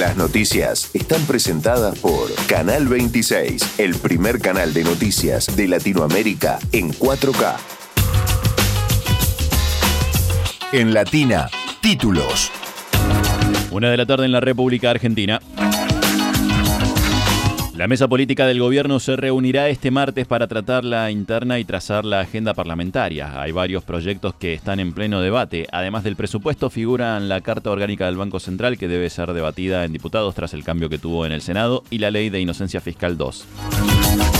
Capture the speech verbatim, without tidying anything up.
Las noticias están presentadas por Canal veintiséis, el primer canal de noticias de Latinoamérica en cuatro K. En Latina, títulos. Una de la tarde en la República Argentina. La mesa política del gobierno se reunirá este martes para tratar la interna y trazar la agenda parlamentaria. Hay varios proyectos que están en pleno debate. Además del presupuesto, figuran la Carta Orgánica del Banco Central, que debe ser debatida en diputados tras el cambio que tuvo en el Senado, y la Ley de Inocencia Fiscal dos.